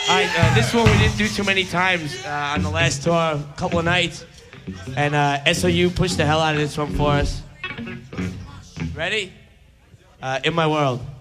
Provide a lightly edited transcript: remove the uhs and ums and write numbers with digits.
All right, this one we didn't do too many times on the last tour, a couple of nights. And SOU pushed the hell out of this one for us. Ready? In My World.